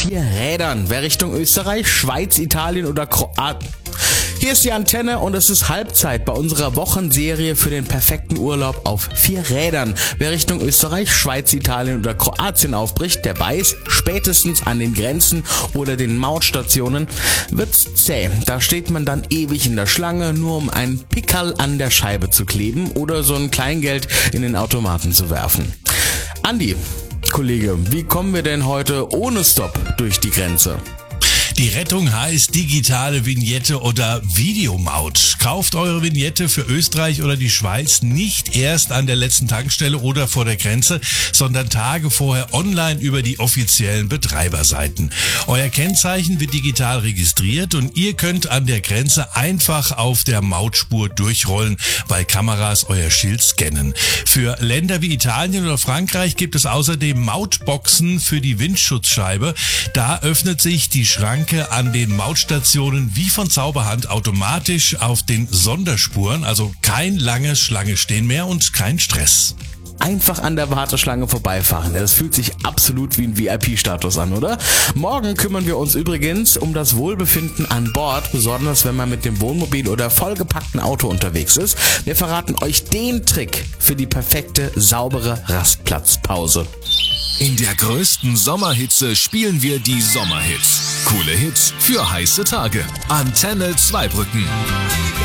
4 Rädern. Wer Richtung Österreich, Schweiz, Italien oder Kroatien... Hier ist die Antenne und es ist Halbzeit bei unserer Wochenserie für den perfekten Urlaub auf 4 Rädern. Wer Richtung Österreich, Schweiz, Italien oder Kroatien aufbricht, der weiß, spätestens an den Grenzen oder den Mautstationen wird's zäh. Da steht man dann ewig in der Schlange, nur um ein Pickerl an der Scheibe zu kleben oder so ein Kleingeld in den Automaten zu werfen. Andi, Kollege, wie kommen wir denn heute ohne Stopp durch die Grenze? Die Rettung heißt digitale Vignette oder Videomaut. Kauft eure Vignette für Österreich oder die Schweiz nicht erst an der letzten Tankstelle oder vor der Grenze, sondern Tage vorher online über die offiziellen Betreiberseiten. Euer Kennzeichen wird digital registriert und ihr könnt an der Grenze einfach auf der Mautspur durchrollen, weil Kameras euer Schild scannen. Für Länder wie Italien oder Frankreich gibt es außerdem Mautboxen für die Windschutzscheibe. Da öffnet sich die Schranke an den Mautstationen wie von Zauberhand automatisch auf den Sonderspuren, also kein langes Schlange stehen mehr und kein Stress. Einfach an der Warteschlange vorbeifahren. Das fühlt sich absolut wie ein VIP-Status an, oder? Morgen kümmern wir uns übrigens um das Wohlbefinden an Bord, besonders wenn man mit dem Wohnmobil oder vollgepackten Auto unterwegs ist. Wir verraten euch den Trick für die perfekte, saubere Rastplatzpause. In der größten Sommerhitze spielen wir die Sommerhits. Coole Hits für heiße Tage. Antenne Zweibrücken.